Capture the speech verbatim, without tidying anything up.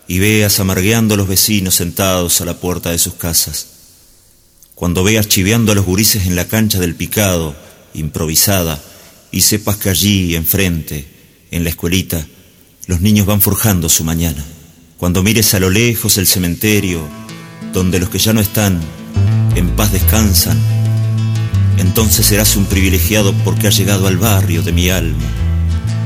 y veas amargueando a los vecinos sentados a la puerta de sus casas. Cuando veas chiveando a los gurises en la cancha del picado, improvisada, y sepas que allí, enfrente, en la escuelita, los niños van forjando su mañana. Cuando mires a lo lejos el cementerio, donde los que ya no están, en paz descansan, entonces serás un privilegiado porque has llegado al barrio de mi alma.